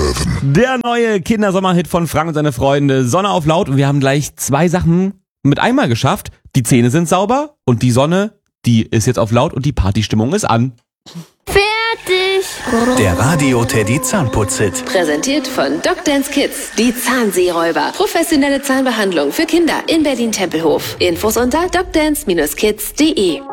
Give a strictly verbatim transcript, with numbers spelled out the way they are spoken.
sieben. Der neue Kindersommerhit von Frank und seine Freunde, Sonne auf laut. Und wir haben gleich zwei Sachen mit einmal geschafft. Die Zähne sind sauber und die Sonne, die ist jetzt auf laut und die Partystimmung ist an. Fertig! Der Radio-Teddy Zahnputz-Hit. Präsentiert von Docdance Kids. Die Zahnseeräuber. Professionelle Zahnbehandlung für Kinder in Berlin-Tempelhof. Infos unter docdance Bindestrich kids punkt de.